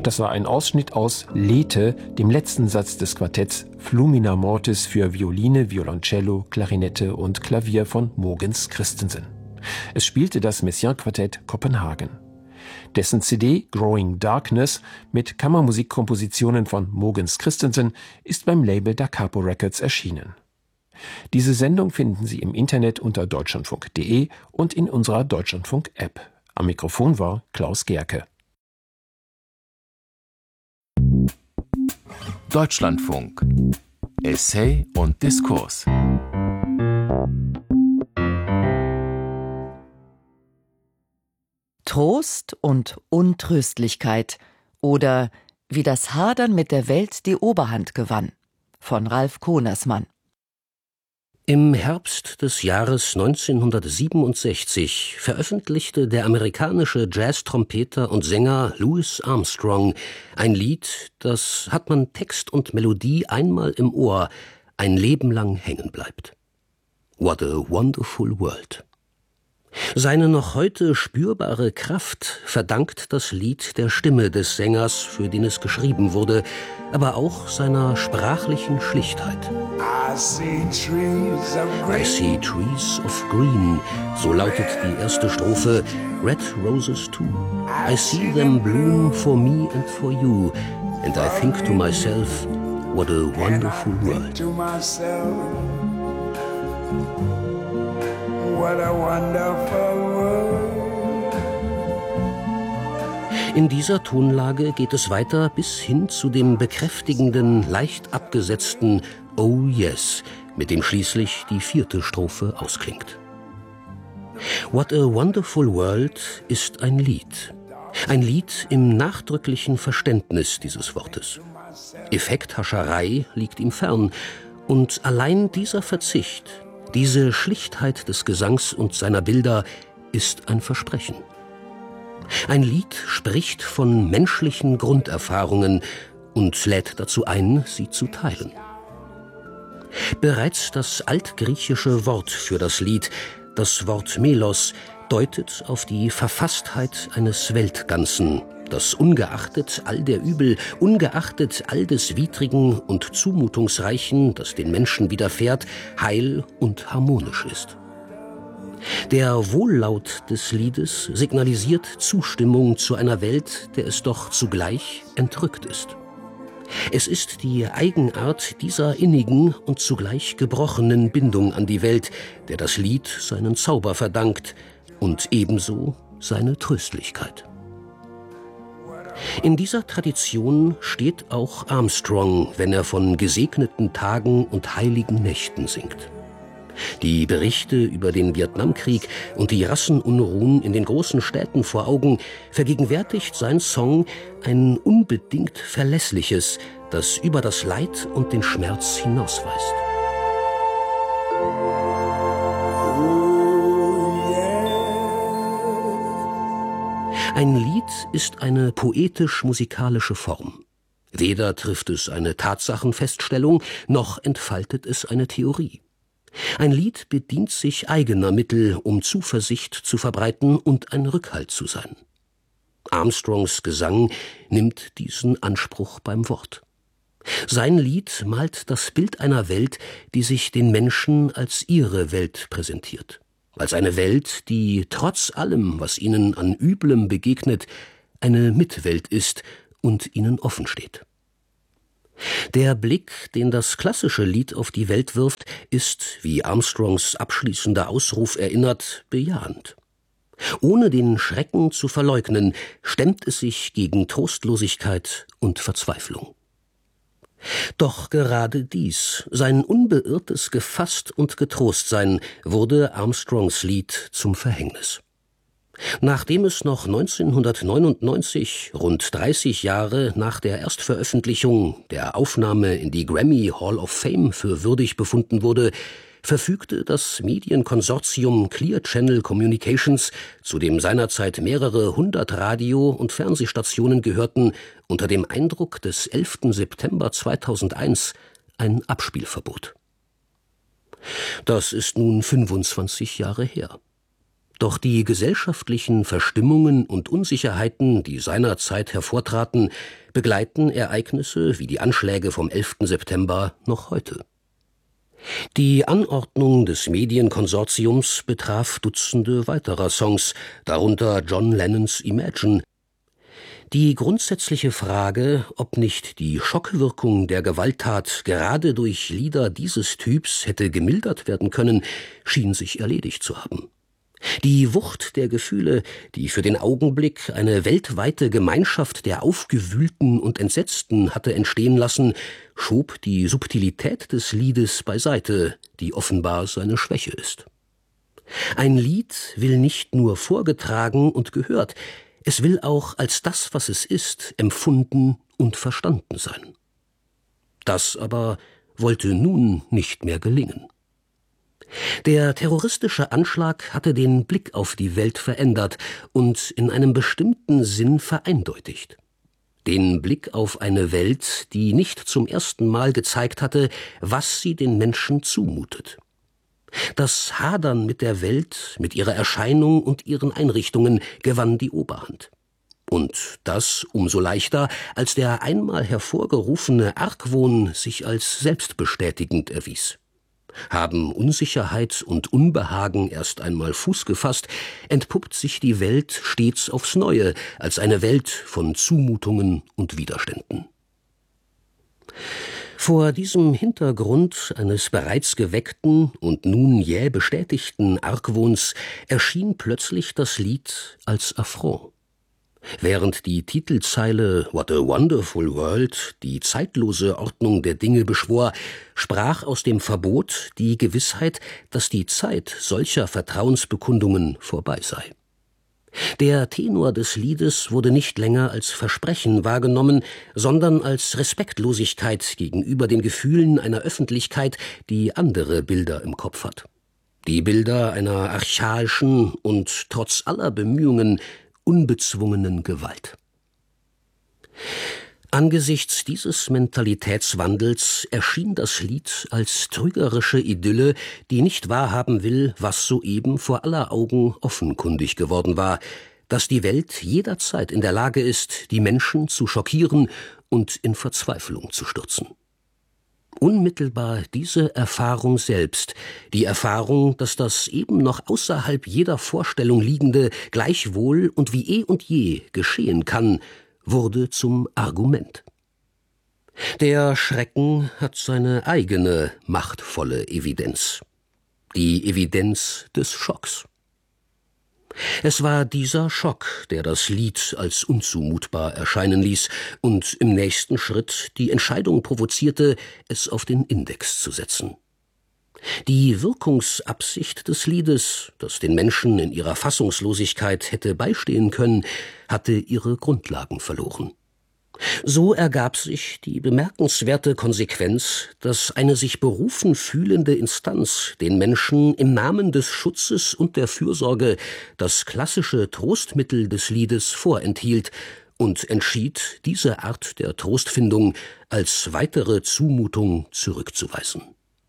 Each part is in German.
Das war ein Ausschnitt aus Lethe, dem letzten Satz des Quartetts Flumina Mortis für Violine, Violoncello, Klarinette und Klavier von Mogens Christensen. Es spielte das Messiaen-Quartett Kopenhagen. Dessen CD Growing Darkness mit Kammermusikkompositionen von Mogens Christensen ist beim Label Da Capo Records erschienen. Diese Sendung finden Sie im Internet unter deutschlandfunk.de und in unserer Deutschlandfunk-App. Am Mikrofon war Klaus Gerke. Deutschlandfunk. Essay und Diskurs. Trost und Untröstlichkeit oder wie das Hadern mit der Welt die Oberhand gewann von Ralf Konersmann. Im Herbst des Jahres 1967 veröffentlichte der amerikanische Jazz-Trompeter und Sänger Louis Armstrong ein Lied, das, hat man Text und Melodie einmal im Ohr, ein Leben lang hängen bleibt. What a Wonderful World. Seine noch heute spürbare Kraft verdankt das Lied der Stimme des Sängers, für den es geschrieben wurde, aber auch seiner sprachlichen Schlichtheit. I see trees of green, so lautet die erste Strophe, Red Roses too. I see them bloom for me and for you, and I think to myself, what a wonderful world. What a wonderful world. In dieser Tonlage geht es weiter bis hin zu dem bekräftigenden, leicht abgesetzten Oh yes, mit dem schließlich die vierte Strophe ausklingt. What a Wonderful World ist ein Lied. Ein Lied im nachdrücklichen Verständnis dieses Wortes. Effekthascherei liegt ihm fern und allein dieser Verzicht, diese Schlichtheit des Gesangs und seiner Bilder ist ein Versprechen. Ein Lied spricht von menschlichen Grunderfahrungen und lädt dazu ein, sie zu teilen. Bereits das altgriechische Wort für das Lied, das Wort Melos, deutet auf die Verfasstheit eines Weltganzen, das ungeachtet all der Übel, ungeachtet all des Widrigen und Zumutungsreichen, das den Menschen widerfährt, heil und harmonisch ist. Der Wohllaut des Liedes signalisiert Zustimmung zu einer Welt, der es doch zugleich entrückt ist. Es ist die Eigenart dieser innigen und zugleich gebrochenen Bindung an die Welt, der das Lied seinen Zauber verdankt und ebenso seine Tröstlichkeit. In dieser Tradition steht auch Armstrong, wenn er von gesegneten Tagen und heiligen Nächten singt. Die Berichte über den Vietnamkrieg und die Rassenunruhen in den großen Städten vor Augen vergegenwärtigt sein Song ein unbedingt Verlässliches, das über das Leid und den Schmerz hinausweist. Ein Lied ist eine poetisch-musikalische Form. Weder trifft es eine Tatsachenfeststellung, noch entfaltet es eine Theorie. Ein Lied bedient sich eigener Mittel, um Zuversicht zu verbreiten und ein Rückhalt zu sein. Armstrongs Gesang nimmt diesen Anspruch beim Wort. Sein Lied malt das Bild einer Welt, die sich den Menschen als ihre Welt präsentiert. Als eine Welt, die trotz allem, was ihnen an Üblem begegnet, eine Mitwelt ist und ihnen offen steht. Der Blick, den das klassische Lied auf die Welt wirft, ist, wie Armstrongs abschließender Ausruf erinnert, bejahend. Ohne den Schrecken zu verleugnen, stemmt es sich gegen Trostlosigkeit und Verzweiflung. Doch gerade dies, sein unbeirrtes Gefasst und Getrostsein, wurde Armstrongs Lied zum Verhängnis. Nachdem es noch 1999, rund 30 Jahre nach der Erstveröffentlichung, der Aufnahme in die Grammy Hall of Fame für würdig befunden wurde, verfügte das Medienkonsortium Clear Channel Communications, zu dem seinerzeit mehrere 100 Radio- und Fernsehstationen gehörten, unter dem Eindruck des 11. September 2001 ein Abspielverbot. Das ist nun 25 Jahre her. Doch die gesellschaftlichen Verstimmungen und Unsicherheiten, die seinerzeit hervortraten, begleiten Ereignisse wie die Anschläge vom 11. September noch heute. Die Anordnung des Medienkonsortiums betraf Dutzende weiterer Songs, darunter John Lennons Imagine. Die grundsätzliche Frage, ob nicht die Schockwirkung der Gewalttat gerade durch Lieder dieses Typs hätte gemildert werden können, schien sich erledigt zu haben. Die Wucht der Gefühle, die für den Augenblick eine weltweite Gemeinschaft der Aufgewühlten und Entsetzten hatte entstehen lassen, schob die Subtilität des Liedes beiseite, die offenbar seine Schwäche ist. Ein Lied will nicht nur vorgetragen und gehört, es will auch als das, was es ist, empfunden und verstanden sein. Das aber wollte nun nicht mehr gelingen. Der terroristische Anschlag hatte den Blick auf die Welt verändert und in einem bestimmten Sinn vereindeutigt. Den Blick auf eine Welt, die nicht zum ersten Mal gezeigt hatte, was sie den Menschen zumutet. Das Hadern mit der Welt, mit ihrer Erscheinung und ihren Einrichtungen gewann die Oberhand. Und das umso leichter, als der einmal hervorgerufene Argwohn sich als selbstbestätigend erwies. Haben Unsicherheit und Unbehagen erst einmal Fuß gefasst, entpuppt sich die Welt stets aufs Neue als eine Welt von Zumutungen und Widerständen. Vor diesem Hintergrund eines bereits geweckten und nun jäh bestätigten Argwohns erschien plötzlich das Lied als Affront. Während die Titelzeile »What a Wonderful World« die zeitlose Ordnung der Dinge beschwor, sprach aus dem Verbot die Gewissheit, dass die Zeit solcher Vertrauensbekundungen vorbei sei. Der Tenor des Liedes wurde nicht länger als Versprechen wahrgenommen, sondern als Respektlosigkeit gegenüber den Gefühlen einer Öffentlichkeit, die andere Bilder im Kopf hat. Die Bilder einer archaischen und trotz aller Bemühungen unbezwungenen Gewalt. Angesichts dieses Mentalitätswandels erschien das Lied als trügerische Idylle, die nicht wahrhaben will, was soeben vor aller Augen offenkundig geworden war, dass die Welt jederzeit in der Lage ist, die Menschen zu schockieren und in Verzweiflung zu stürzen. Unmittelbar diese Erfahrung selbst, die Erfahrung, dass das eben noch außerhalb jeder Vorstellung liegende gleichwohl und wie eh und je geschehen kann, wurde zum Argument. Der Schrecken hat seine eigene machtvolle Evidenz, die Evidenz des Schocks. Es war dieser Schock, der das Lied als unzumutbar erscheinen ließ und im nächsten Schritt die Entscheidung provozierte, es auf den Index zu setzen. Die Wirkungsabsicht des Liedes, das den Menschen in ihrer Fassungslosigkeit hätte beistehen können, hatte ihre Grundlagen verloren. So ergab sich die bemerkenswerte Konsequenz, dass eine sich berufen fühlende Instanz den Menschen im Namen des Schutzes und der Fürsorge das klassische Trostmittel des Liedes vorenthielt und entschied, diese Art der Trostfindung als weitere Zumutung zurückzuweisen.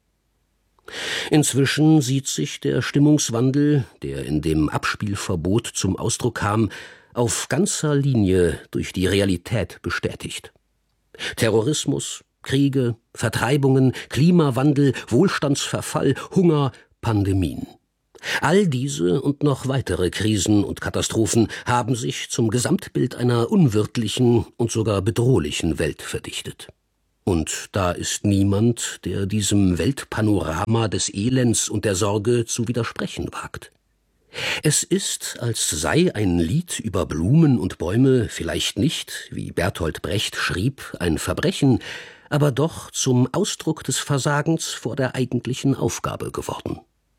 Inzwischen sieht sich der Stimmungswandel, der in dem Abspielverbot zum Ausdruck kam, auf ganzer Linie durch die Realität bestätigt. Terrorismus, Kriege, Vertreibungen, Klimawandel, Wohlstandsverfall, Hunger, Pandemien. All diese und noch weitere Krisen und Katastrophen haben sich zum Gesamtbild einer unwirtlichen und sogar bedrohlichen Welt verdichtet. Und da ist niemand, der diesem Weltpanorama des Elends und der Sorge zu widersprechen wagt. Es ist, als sei ein Lied über Blumen und Bäume vielleicht nicht, wie Bertolt Brecht schrieb, ein Verbrechen, aber doch zum Ausdruck des Versagens vor der eigentlichen Aufgabe geworden.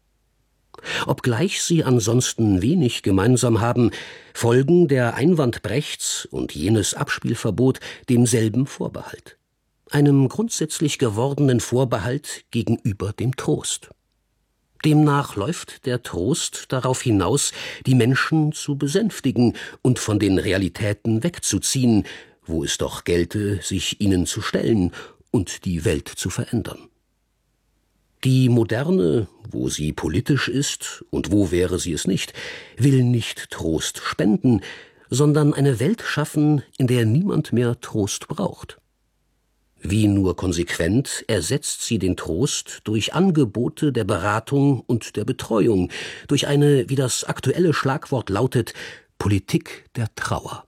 Obgleich sie ansonsten wenig gemeinsam haben, folgen der Einwand Brechts und jenes Abspielverbot demselben Vorbehalt. Einem grundsätzlich gewordenen Vorbehalt gegenüber dem Trost. Demnach läuft der Trost darauf hinaus, die Menschen zu besänftigen und von den Realitäten wegzuziehen, wo es doch gelte, sich ihnen zu stellen und die Welt zu verändern. Die Moderne, wo sie politisch ist, und wo wäre sie es nicht, will nicht Trost spenden, sondern eine Welt schaffen, in der niemand mehr Trost braucht. Wie nur konsequent ersetzt sie den Trost durch Angebote der Beratung und der Betreuung, durch eine, wie das aktuelle Schlagwort lautet, Politik der Trauer.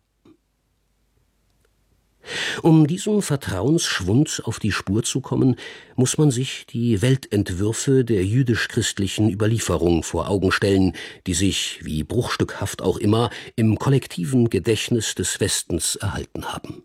Um diesem Vertrauensschwund auf die Spur zu kommen, muss man sich die Weltentwürfe der jüdisch-christlichen Überlieferung vor Augen stellen, die sich, wie bruchstückhaft auch immer, im kollektiven Gedächtnis des Westens erhalten haben.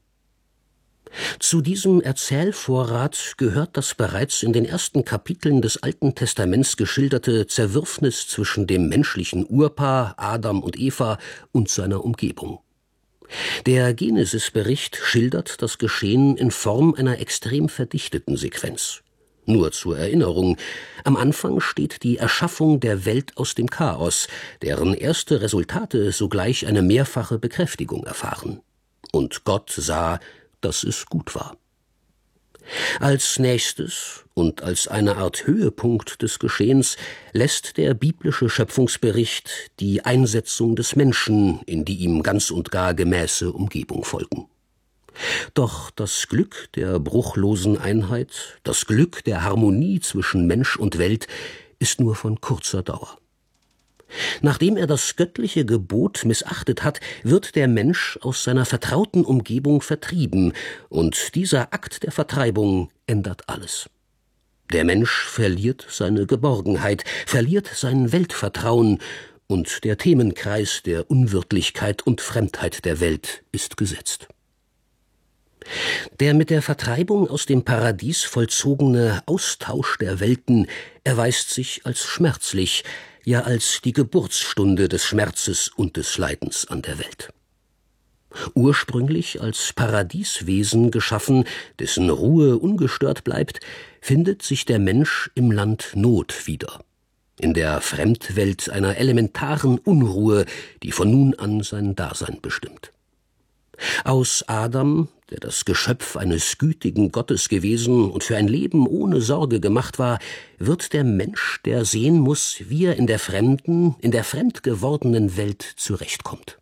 Zu diesem Erzählvorrat gehört das bereits in den ersten Kapiteln des Alten Testaments geschilderte Zerwürfnis zwischen dem menschlichen Urpaar Adam und Eva und seiner Umgebung. Der Genesis-Bericht schildert das Geschehen in Form einer extrem verdichteten Sequenz. Nur zur Erinnerung, am Anfang steht die Erschaffung der Welt aus dem Chaos, deren erste Resultate sogleich eine mehrfache Bekräftigung erfahren. Und Gott sah, dass es gut war. Als nächstes und als eine Art Höhepunkt des Geschehens lässt der biblische Schöpfungsbericht die Einsetzung des Menschen in die ihm ganz und gar gemäße Umgebung folgen. Doch das Glück der bruchlosen Einheit, das Glück der Harmonie zwischen Mensch und Welt ist nur von kurzer Dauer. Nachdem er das göttliche Gebot missachtet hat, wird der Mensch aus seiner vertrauten Umgebung vertrieben, und dieser Akt der Vertreibung ändert alles. Der Mensch verliert seine Geborgenheit, verliert sein Weltvertrauen, und der Themenkreis der Unwirtlichkeit und Fremdheit der Welt ist gesetzt. Der mit der Vertreibung aus dem Paradies vollzogene Austausch der Welten erweist sich als schmerzlich, ja als die Geburtsstunde des Schmerzes und des Leidens an der Welt. Ursprünglich als Paradieswesen geschaffen, dessen Ruhe ungestört bleibt, findet sich der Mensch im Land Not wieder, in der Fremdwelt einer elementaren Unruhe, die von nun an sein Dasein bestimmt. Aus Adam, der das Geschöpf eines gütigen Gottes gewesen und für ein Leben ohne Sorge gemacht war, wird der Mensch, der sehen muss, wie er in der fremd gewordenen Welt zurechtkommt.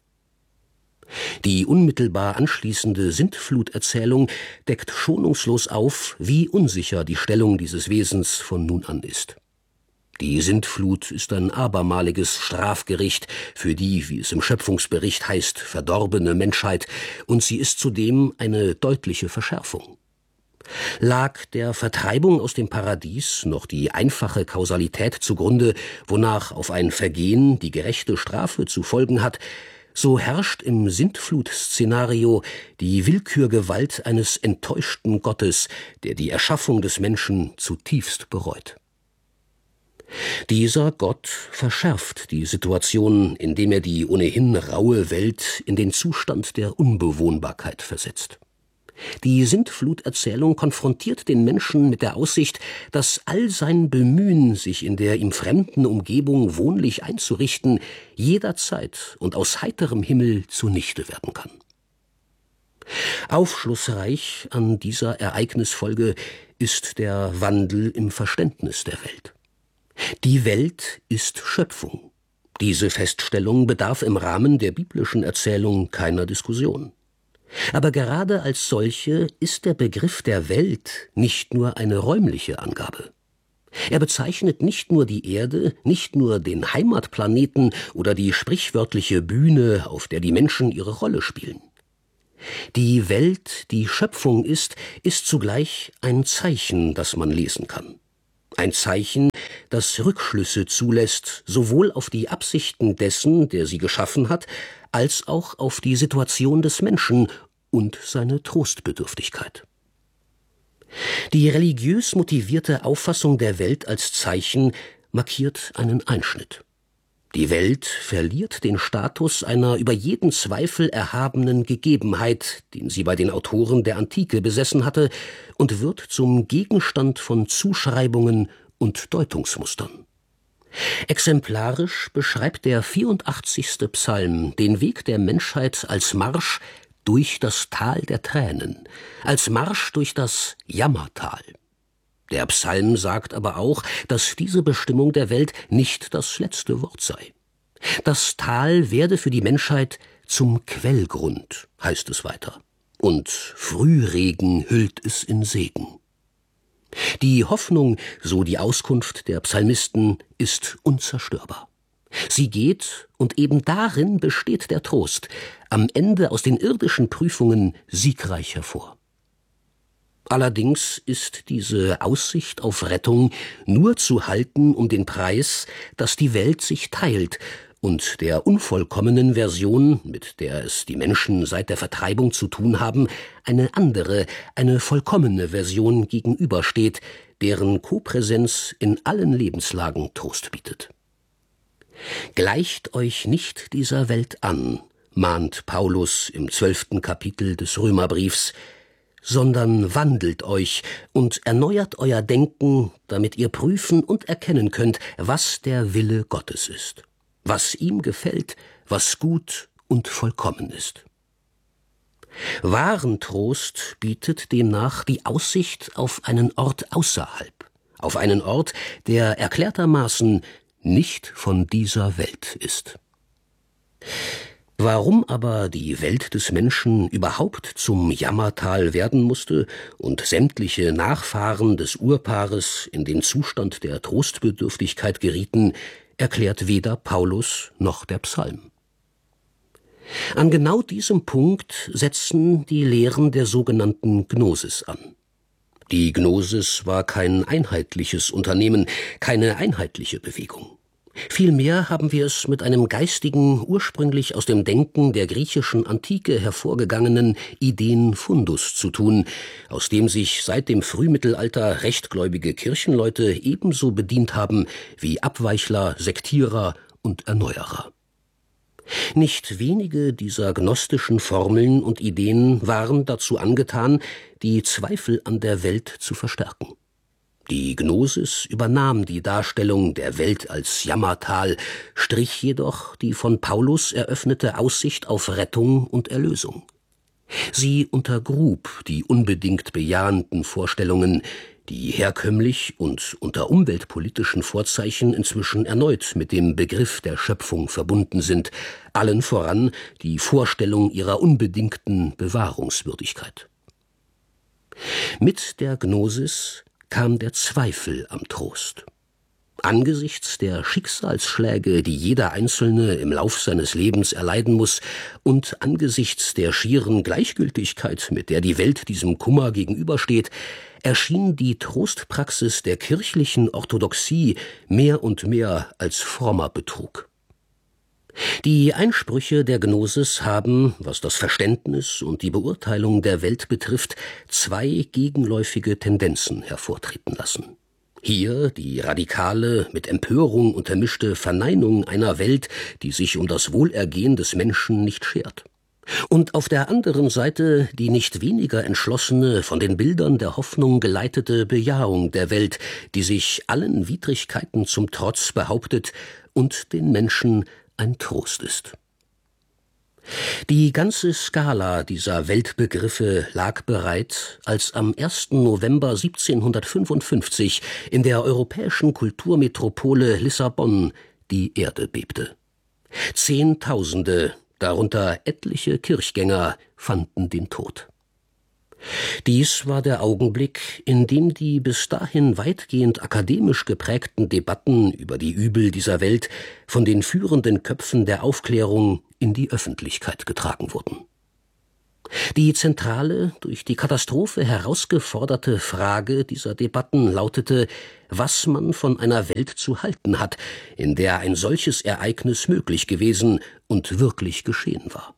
Die unmittelbar anschließende Sintfluterzählung deckt schonungslos auf, wie unsicher die Stellung dieses Wesens von nun an ist. Die Sintflut ist ein abermaliges Strafgericht für die, wie es im Schöpfungsbericht heißt, verdorbene Menschheit, und sie ist zudem eine deutliche Verschärfung. Lag der Vertreibung aus dem Paradies noch die einfache Kausalität zugrunde, wonach auf ein Vergehen die gerechte Strafe zu folgen hat, so herrscht im Sintflut-Szenario die Willkürgewalt eines enttäuschten Gottes, der die Erschaffung des Menschen zutiefst bereut. Dieser Gott verschärft die Situation, indem er die ohnehin raue Welt in den Zustand der Unbewohnbarkeit versetzt. Die Sintfluterzählung konfrontiert den Menschen mit der Aussicht, dass all sein Bemühen, sich in der ihm fremden Umgebung wohnlich einzurichten, jederzeit und aus heiterem Himmel zunichte werden kann. Aufschlussreich an dieser Ereignisfolge ist der Wandel im Verständnis der Welt. Die Welt ist Schöpfung. Diese Feststellung bedarf im Rahmen der biblischen Erzählung keiner Diskussion. Aber gerade als solche ist der Begriff der Welt nicht nur eine räumliche Angabe. Er bezeichnet nicht nur die Erde, nicht nur den Heimatplaneten oder die sprichwörtliche Bühne, auf der die Menschen ihre Rolle spielen. Die Welt, die Schöpfung ist zugleich ein Zeichen, das man lesen kann. Ein Zeichen, das Rückschlüsse zulässt, sowohl auf die Absichten dessen, der sie geschaffen hat, als auch auf die Situation des Menschen und seine Trostbedürftigkeit. Die religiös motivierte Auffassung der Welt als Zeichen markiert einen Einschnitt. Die Welt verliert den Status einer über jeden Zweifel erhabenen Gegebenheit, den sie bei den Autoren der Antike besessen hatte, und wird zum Gegenstand von Zuschreibungen und Deutungsmustern. Exemplarisch beschreibt der 84. Psalm den Weg der Menschheit als Marsch durch das Tal der Tränen, als Marsch durch das Jammertal. Der Psalm sagt aber auch, dass diese Bestimmung der Welt nicht das letzte Wort sei. Das Tal werde für die Menschheit zum Quellgrund, heißt es weiter, und Frühregen hüllt es in Segen. Die Hoffnung, so die Auskunft der Psalmisten, ist unzerstörbar. Sie geht, und eben darin besteht der Trost, am Ende aus den irdischen Prüfungen siegreich hervor. Allerdings ist diese Aussicht auf Rettung nur zu halten um den Preis, dass die Welt sich teilt und der unvollkommenen Version, mit der es die Menschen seit der Vertreibung zu tun haben, eine andere, eine vollkommene Version gegenübersteht, deren Kopräsenz in allen Lebenslagen Trost bietet. Gleicht euch nicht dieser Welt an, mahnt Paulus im 12. Kapitel des Römerbriefs, sondern wandelt euch und erneuert euer Denken, damit ihr prüfen und erkennen könnt, was der Wille Gottes ist, was ihm gefällt, was gut und vollkommen ist. Wahren Trost bietet demnach die Aussicht auf einen Ort außerhalb, auf einen Ort, der erklärtermaßen nicht von dieser Welt ist. Warum aber die Welt des Menschen überhaupt zum Jammertal werden musste und sämtliche Nachfahren des Urpaares in den Zustand der Trostbedürftigkeit gerieten, erklärt weder Paulus noch der Psalm. An genau diesem Punkt setzen die Lehren der sogenannten Gnosis an. Die Gnosis war kein einheitliches Unternehmen, keine einheitliche Bewegung. Vielmehr haben wir es mit einem geistigen, ursprünglich aus dem Denken der griechischen Antike hervorgegangenen Ideenfundus zu tun, aus dem sich seit dem Frühmittelalter rechtgläubige Kirchenleute ebenso bedient haben wie Abweichler, Sektierer und Erneuerer. Nicht wenige dieser gnostischen Formeln und Ideen waren dazu angetan, die Zweifel an der Welt zu verstärken. Die Gnosis übernahm die Darstellung der Welt als Jammertal, strich jedoch die von Paulus eröffnete Aussicht auf Rettung und Erlösung. Sie untergrub die unbedingt bejahenden Vorstellungen, die herkömmlich und unter umweltpolitischen Vorzeichen inzwischen erneut mit dem Begriff der Schöpfung verbunden sind, allen voran die Vorstellung ihrer unbedingten Bewahrungswürdigkeit. Mit der Gnosis kam der Zweifel am Trost. Angesichts der Schicksalsschläge, die jeder Einzelne im Lauf seines Lebens erleiden muss, und angesichts der schieren Gleichgültigkeit, mit der die Welt diesem Kummer gegenübersteht, erschien die Trostpraxis der kirchlichen Orthodoxie mehr und mehr als frommer Betrug. Die Einsprüche der Gnosis haben, was das Verständnis und die Beurteilung der Welt betrifft, zwei gegenläufige Tendenzen hervortreten lassen. Hier die radikale, mit Empörung untermischte Verneinung einer Welt, die sich um das Wohlergehen des Menschen nicht schert. Und auf der anderen Seite die nicht weniger entschlossene, von den Bildern der Hoffnung geleitete Bejahung der Welt, die sich allen Widrigkeiten zum Trotz behauptet und den Menschen ein Trost ist. Die ganze Skala dieser Weltbegriffe lag bereit, als am 1. November 1755 in der europäischen Kulturmetropole Lissabon die Erde bebte. Zehntausende, darunter etliche Kirchgänger, fanden den Tod. Dies war der Augenblick, in dem die bis dahin weitgehend akademisch geprägten Debatten über die Übel dieser Welt von den führenden Köpfen der Aufklärung in die Öffentlichkeit getragen wurden. Die zentrale, durch die Katastrophe herausgeforderte Frage dieser Debatten lautete, was man von einer Welt zu halten hat, in der ein solches Ereignis möglich gewesen und wirklich geschehen war.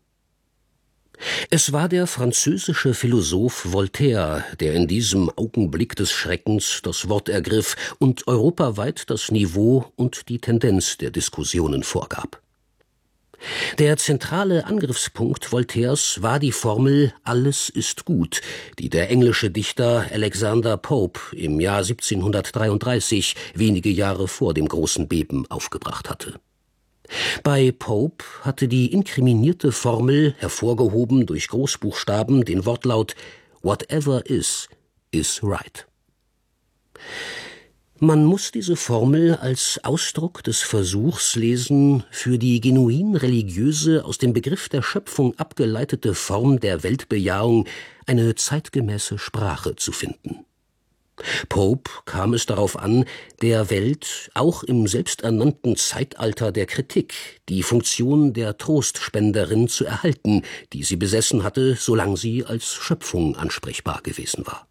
Es war der französische Philosoph Voltaire, der in diesem Augenblick des Schreckens das Wort ergriff und europaweit das Niveau und die Tendenz der Diskussionen vorgab. Der zentrale Angriffspunkt Voltaires war die Formel »Alles ist gut«, die der englische Dichter Alexander Pope im Jahr 1733, wenige Jahre vor dem großen Beben, aufgebracht hatte. Bei Pope hatte die inkriminierte Formel, hervorgehoben durch Großbuchstaben, den Wortlaut »Whatever is right«. Man muss diese Formel als Ausdruck des Versuchs lesen, für die genuin religiöse, aus dem Begriff der Schöpfung abgeleitete Form der Weltbejahung eine zeitgemäße Sprache zu finden. Pope kam es darauf an, der Welt, auch im selbsternannten Zeitalter der Kritik, die Funktion der Trostspenderin zu erhalten, die sie besessen hatte, solange sie als Schöpfung ansprechbar gewesen war.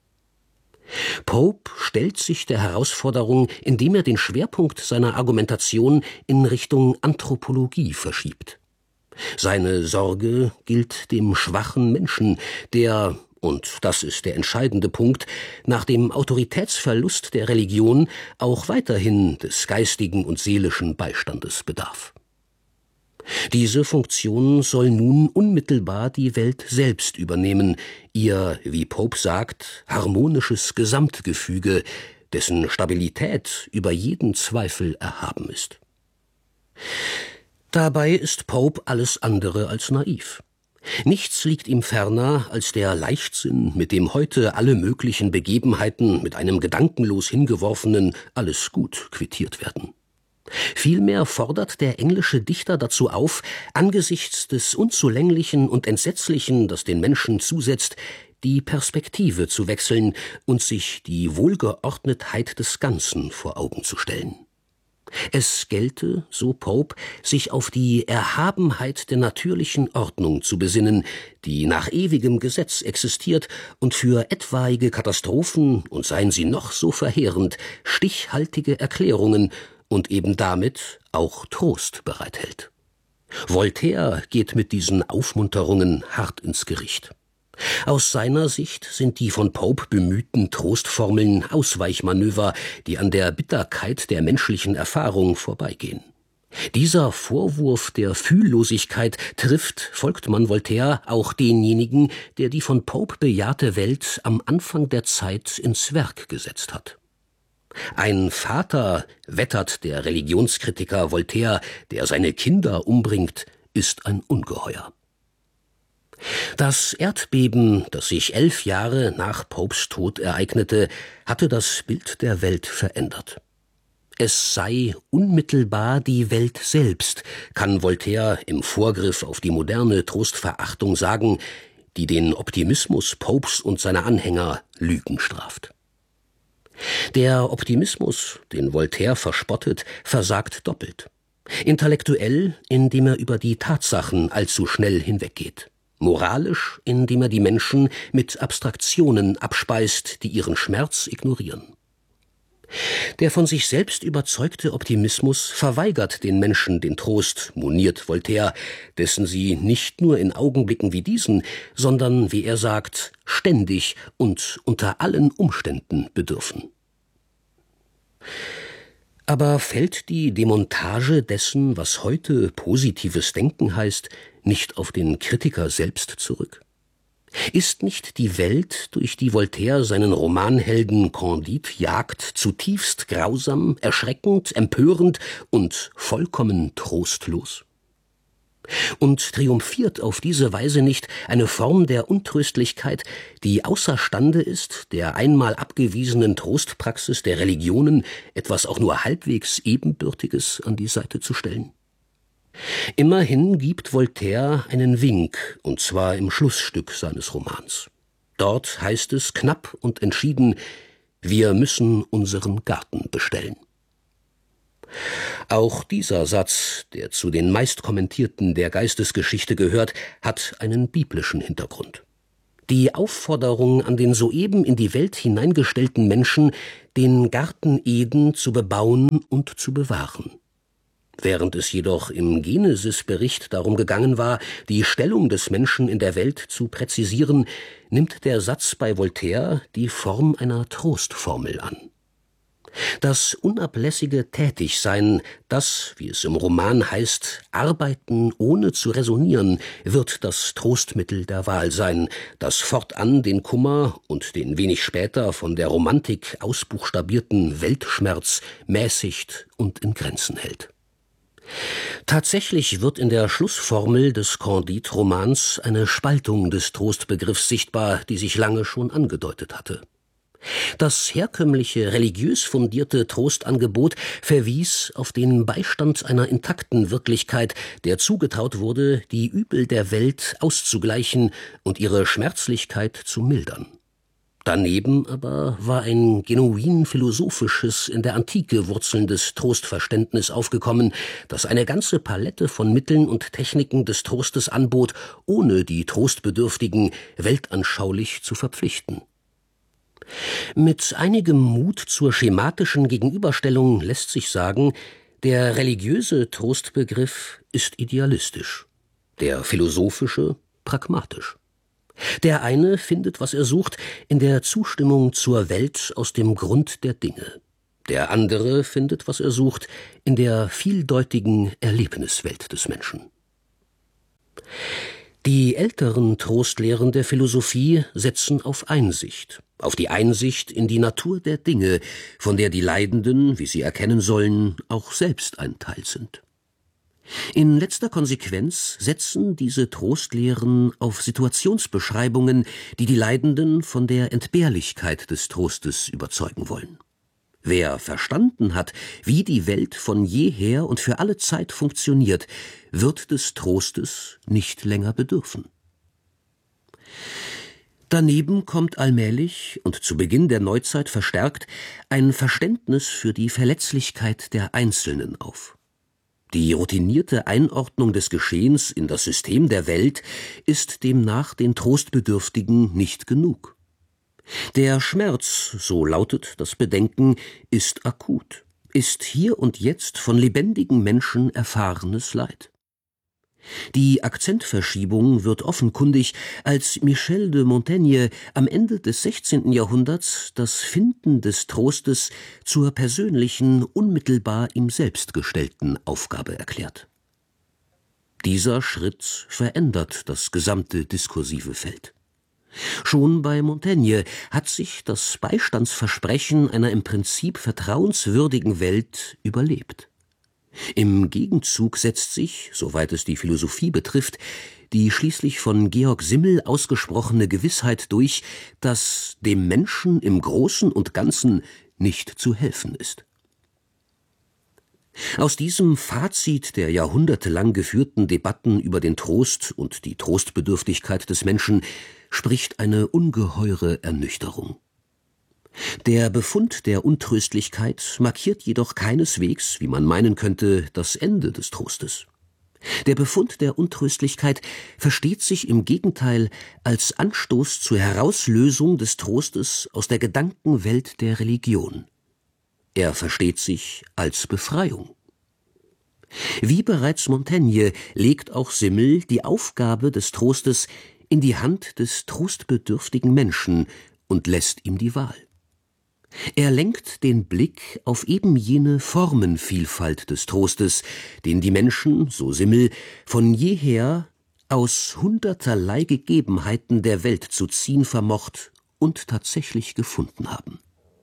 Pope stellt sich der Herausforderung, indem er den Schwerpunkt seiner Argumentation in Richtung Anthropologie verschiebt. Seine Sorge gilt dem schwachen Menschen, der, und das ist der entscheidende Punkt, nach dem Autoritätsverlust der Religion auch weiterhin des geistigen und seelischen Beistandes bedarf. Diese Funktion soll nun unmittelbar die Welt selbst übernehmen, ihr, wie Pope sagt, harmonisches Gesamtgefüge, dessen Stabilität über jeden Zweifel erhaben ist. Dabei ist Pope alles andere als naiv. Nichts liegt ihm ferner als der Leichtsinn, mit dem heute alle möglichen Begebenheiten mit einem gedankenlos hingeworfenen »alles gut« quittiert werden. Vielmehr fordert der englische Dichter dazu auf, angesichts des Unzulänglichen und Entsetzlichen, das den Menschen zusetzt, die Perspektive zu wechseln und sich die Wohlgeordnetheit des Ganzen vor Augen zu stellen. Es gelte, so Pope, sich auf die Erhabenheit der natürlichen Ordnung zu besinnen, die nach ewigem Gesetz existiert und für etwaige Katastrophen, und seien sie noch so verheerend, stichhaltige Erklärungen und eben damit auch Trost bereithält. Voltaire geht mit diesen Aufmunterungen hart ins Gericht. Aus seiner Sicht sind die von Pope bemühten Trostformeln Ausweichmanöver, die an der Bitterkeit der menschlichen Erfahrung vorbeigehen. Dieser Vorwurf der Fühllosigkeit trifft, folgt man Voltaire, auch denjenigen, der die von Pope bejahte Welt am Anfang der Zeit ins Werk gesetzt hat. Ein Vater, wettert der Religionskritiker Voltaire, der seine Kinder umbringt, ist ein Ungeheuer. Das Erdbeben, das sich 11 Jahre nach Popes Tod ereignete, hatte das Bild der Welt verändert. Es sei unmittelbar die Welt selbst, kann Voltaire im Vorgriff auf die moderne Trostverachtung sagen, die den Optimismus Popes und seiner Anhänger Lügen straft. Der Optimismus, den Voltaire verspottet, versagt doppelt. Intellektuell, indem er über die Tatsachen allzu schnell hinweggeht. Moralisch, indem er die Menschen mit Abstraktionen abspeist, die ihren Schmerz ignorieren. Der von sich selbst überzeugte Optimismus verweigert den Menschen den Trost, moniert Voltaire, dessen sie nicht nur in Augenblicken wie diesen, sondern, wie er sagt, ständig und unter allen Umständen bedürfen. Aber fällt die Demontage dessen, was heute positives Denken heißt, nicht auf den Kritiker selbst zurück? Ist nicht die Welt, durch die Voltaire seinen Romanhelden Candide jagt, zutiefst grausam, erschreckend, empörend und vollkommen trostlos? Und triumphiert auf diese Weise nicht eine Form der Untröstlichkeit, die außerstande ist, der einmal abgewiesenen Trostpraxis der Religionen etwas auch nur halbwegs Ebenbürtiges an die Seite zu stellen? Immerhin gibt Voltaire einen Wink, und zwar im Schlussstück seines Romans. Dort heißt es knapp und entschieden: Wir müssen unseren Garten bestellen. Auch dieser Satz, der zu den meistkommentierten der Geistesgeschichte gehört, hat einen biblischen Hintergrund. Die Aufforderung an den soeben in die Welt hineingestellten Menschen, den Garten Eden zu bebauen und zu bewahren. Während es jedoch im Genesis-Bericht darum gegangen war, die Stellung des Menschen in der Welt zu präzisieren, nimmt der Satz bei Voltaire die Form einer Trostformel an. Das unablässige Tätigsein, das, wie es im Roman heißt, Arbeiten ohne zu räsonieren, wird das Trostmittel der Wahl sein, das fortan den Kummer und den wenig später von der Romantik ausbuchstabierten Weltschmerz mäßigt und in Grenzen hält. Tatsächlich wird in der Schlussformel des Candide-Romans eine Spaltung des Trostbegriffs sichtbar, die sich lange schon angedeutet hatte. Das herkömmliche, religiös fundierte Trostangebot verwies auf den Beistand einer intakten Wirklichkeit, der zugetraut wurde, die Übel der Welt auszugleichen und ihre Schmerzlichkeit zu mildern. Daneben aber war ein genuin philosophisches, in der Antike wurzelndes Trostverständnis aufgekommen, das eine ganze Palette von Mitteln und Techniken des Trostes anbot, ohne die Trostbedürftigen weltanschaulich zu verpflichten. Mit einigem Mut zur schematischen Gegenüberstellung lässt sich sagen, der religiöse Trostbegriff ist idealistisch, der philosophische pragmatisch. Der eine findet, was er sucht, in der Zustimmung zur Welt aus dem Grund der Dinge. Der andere findet, was er sucht, in der vieldeutigen Erlebniswelt des Menschen. Die älteren Trostlehren der Philosophie setzen auf Einsicht, auf die Einsicht in die Natur der Dinge, von der die Leidenden, wie sie erkennen sollen, auch selbst ein Teil sind. In letzter Konsequenz setzen diese Trostlehren auf Situationsbeschreibungen, die die Leidenden von der Entbehrlichkeit des Trostes überzeugen wollen. Wer verstanden hat, wie die Welt von jeher und für alle Zeit funktioniert, wird des Trostes nicht länger bedürfen. Daneben kommt allmählich und zu Beginn der Neuzeit verstärkt ein Verständnis für die Verletzlichkeit der Einzelnen auf. Die routinierte Einordnung des Geschehens in das System der Welt ist demnach den Trostbedürftigen nicht genug. Der Schmerz, so lautet das Bedenken, ist akut, ist hier und jetzt von lebendigen Menschen erfahrenes Leid. Die Akzentverschiebung wird offenkundig, als Michel de Montaigne am Ende des 16. Jahrhunderts das Finden des Trostes zur persönlichen, unmittelbar ihm selbst gestellten Aufgabe erklärt. Dieser Schritt verändert das gesamte diskursive Feld. Schon bei Montaigne hat sich das Beistandsversprechen einer im Prinzip vertrauenswürdigen Welt überlebt. Im Gegenzug setzt sich, soweit es die Philosophie betrifft, die schließlich von Georg Simmel ausgesprochene Gewissheit durch, dass dem Menschen im Großen und Ganzen nicht zu helfen ist. Aus diesem Fazit der jahrhundertelang geführten Debatten über den Trost und die Trostbedürftigkeit des Menschen spricht eine ungeheure Ernüchterung. Der Befund der Untröstlichkeit markiert jedoch keineswegs, wie man meinen könnte, das Ende des Trostes. Der Befund der Untröstlichkeit versteht sich im Gegenteil als Anstoß zur Herauslösung des Trostes aus der Gedankenwelt der Religion. Er versteht sich als Befreiung. Wie bereits Montaigne legt auch Simmel die Aufgabe des Trostes in die Hand des trostbedürftigen Menschen und lässt ihm die Wahl. Er lenkt den Blick auf eben jene Formenvielfalt des Trostes, den die Menschen, so Simmel, von jeher aus hunderterlei Gegebenheiten der Welt zu ziehen vermocht und tatsächlich gefunden haben.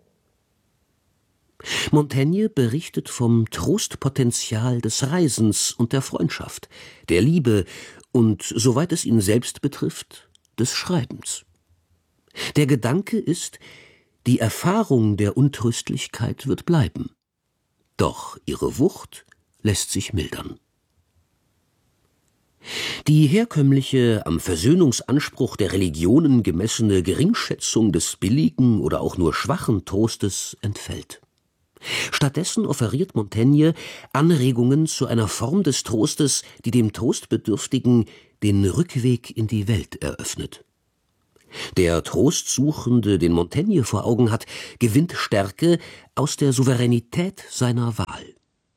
Montaigne berichtet vom Trostpotenzial des Reisens und der Freundschaft, der Liebe und, soweit es ihn selbst betrifft, des Schreibens. Der Gedanke ist, die Erfahrung der Untröstlichkeit wird bleiben, doch ihre Wucht lässt sich mildern. Die herkömmliche, am Versöhnungsanspruch der Religionen gemessene Geringschätzung des billigen oder auch nur schwachen Trostes entfällt. Stattdessen offeriert Montaigne Anregungen zu einer Form des Trostes, die dem Trostbedürftigen den Rückweg in die Welt eröffnet. Der Trostsuchende, den Montaigne vor Augen hat, gewinnt Stärke aus der Souveränität seiner Wahl.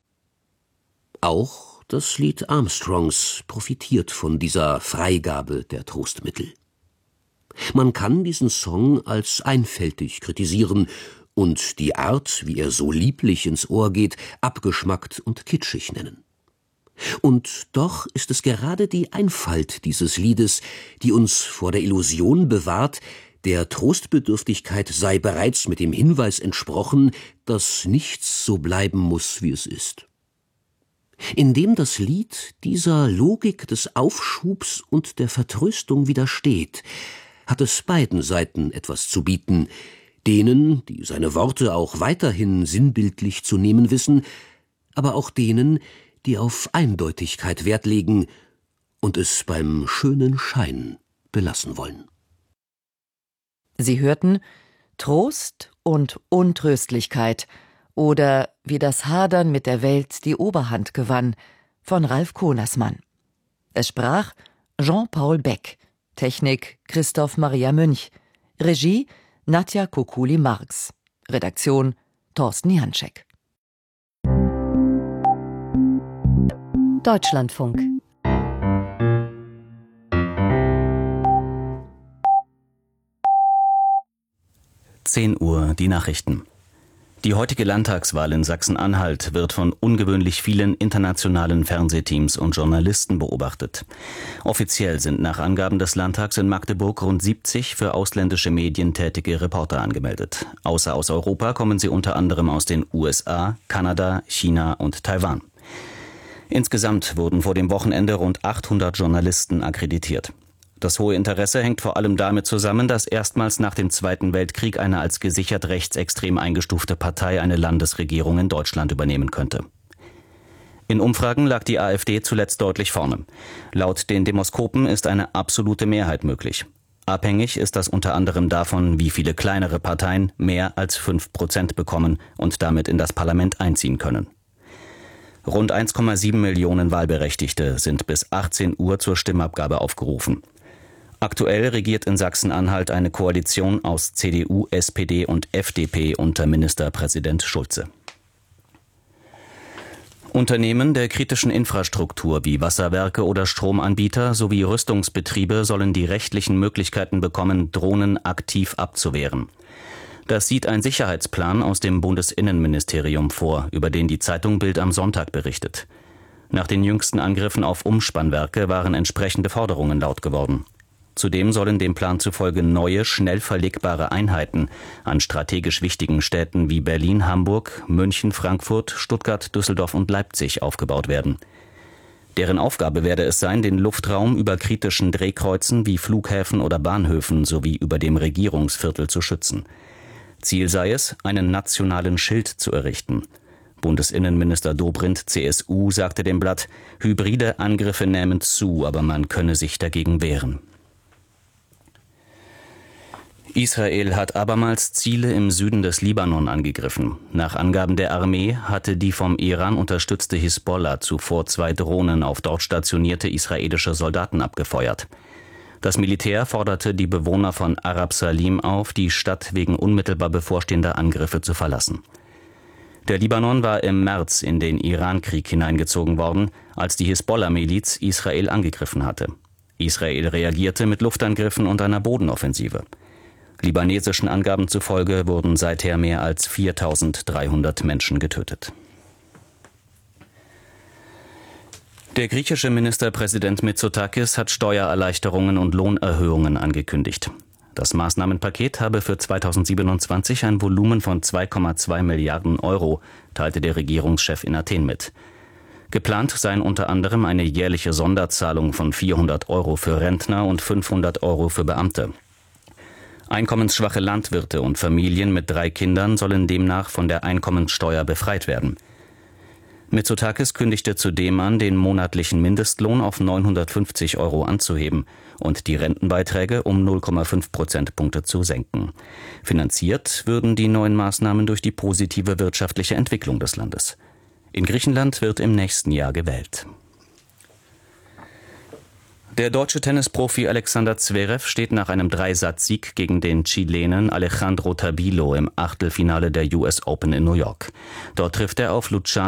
Auch das Lied Armstrongs profitiert von dieser Freigabe der Trostmittel. Man kann diesen Song als einfältig kritisieren und die Art, wie er so lieblich ins Ohr geht, abgeschmackt und kitschig nennen. Und doch ist es gerade die Einfalt dieses Liedes, die uns vor der Illusion bewahrt, der Trostbedürftigkeit sei bereits mit dem Hinweis entsprochen, dass nichts so bleiben muss, wie es ist. Indem das Lied dieser Logik des Aufschubs und der Vertröstung widersteht, hat es beiden Seiten etwas zu bieten, Denen, die seine Worte auch weiterhin sinnbildlich zu nehmen wissen, aber auch denen, die auf Eindeutigkeit Wert legen und es beim schönen Schein belassen wollen. Sie hörten Trost und Untröstlichkeit oder Wie das Hadern mit der Welt die Oberhand gewann von Ralf Konersmann. Es sprach Jean-Paul Beck, Technik Christoph Maria Münch, Regie Nadja Kokuli-Marx, Redaktion Thorsten Janczek. Deutschlandfunk. Uhr, die Nachrichten. Die heutige Landtagswahl in Sachsen-Anhalt wird von ungewöhnlich vielen internationalen Fernsehteams und Journalisten beobachtet. Offiziell sind nach Angaben des Landtags in Magdeburg rund 70 für ausländische Medien tätige Reporter angemeldet. Außer aus Europa kommen sie unter anderem aus den USA, Kanada, China und Taiwan. Insgesamt wurden vor dem Wochenende rund 800 Journalisten akkreditiert. Das hohe Interesse hängt vor allem damit zusammen, dass erstmals nach dem Zweiten Weltkrieg eine als gesichert rechtsextrem eingestufte Partei eine Landesregierung in Deutschland übernehmen könnte. In Umfragen lag die AfD zuletzt deutlich vorne. Laut den Demoskopen ist eine absolute Mehrheit möglich. Abhängig ist das unter anderem davon, wie viele kleinere Parteien mehr als 5% bekommen und damit in das Parlament einziehen können. Rund 1,7 Millionen Wahlberechtigte sind bis 18 Uhr zur Stimmabgabe aufgerufen. Aktuell regiert in Sachsen-Anhalt eine Koalition aus CDU, SPD und FDP unter Ministerpräsident Schulze. Unternehmen der kritischen Infrastruktur wie Wasserwerke oder Stromanbieter sowie Rüstungsbetriebe sollen die rechtlichen Möglichkeiten bekommen, Drohnen aktiv abzuwehren. Das sieht ein Sicherheitsplan aus dem Bundesinnenministerium vor, über den die Zeitung Bild am Sonntag berichtet. Nach den jüngsten Angriffen auf Umspannwerke waren entsprechende Forderungen laut geworden. Zudem sollen dem Plan zufolge neue, schnell verlegbare Einheiten an strategisch wichtigen Städten wie Berlin, Hamburg, München, Frankfurt, Stuttgart, Düsseldorf und Leipzig aufgebaut werden. Deren Aufgabe werde es sein, den Luftraum über kritischen Drehkreuzen wie Flughäfen oder Bahnhöfen sowie über dem Regierungsviertel zu schützen. Ziel sei es, einen nationalen Schild zu errichten. Bundesinnenminister Dobrindt, CSU, sagte dem Blatt, hybride Angriffe nähmen zu, aber man könne sich dagegen wehren. Israel hat abermals Ziele im Süden des Libanon angegriffen. Nach Angaben der Armee hatte die vom Iran unterstützte Hisbollah zuvor 2 Drohnen auf dort stationierte israelische Soldaten abgefeuert. Das Militär forderte die Bewohner von Arab Salim auf, die Stadt wegen unmittelbar bevorstehender Angriffe zu verlassen. Der Libanon war im März in den Irankrieg hineingezogen worden, als die Hisbollah-Miliz Israel angegriffen hatte. Israel reagierte mit Luftangriffen und einer Bodenoffensive. Libanesischen Angaben zufolge wurden seither mehr als 4.300 Menschen getötet. Der griechische Ministerpräsident Mitsotakis hat Steuererleichterungen und Lohnerhöhungen angekündigt. Das Maßnahmenpaket habe für 2027 ein Volumen von 2,2 Milliarden Euro, teilte der Regierungschef in Athen mit. Geplant seien unter anderem eine jährliche Sonderzahlung von 400 Euro für Rentner und 500 Euro für Beamte. Einkommensschwache Landwirte und Familien mit 3 Kindern sollen demnach von der Einkommenssteuer befreit werden. Mitsotakis kündigte zudem an, den monatlichen Mindestlohn auf 950 Euro anzuheben und die Rentenbeiträge um 0,5 Prozentpunkte zu senken. Finanziert würden die neuen Maßnahmen durch die positive wirtschaftliche Entwicklung des Landes. In Griechenland wird im nächsten Jahr gewählt. Der deutsche Tennisprofi Alexander Zverev steht nach einem 3-Satz-Sieg gegen den Chilenen Alejandro Tabilo im Achtelfinale der US Open in New York. Dort trifft er auf Luciano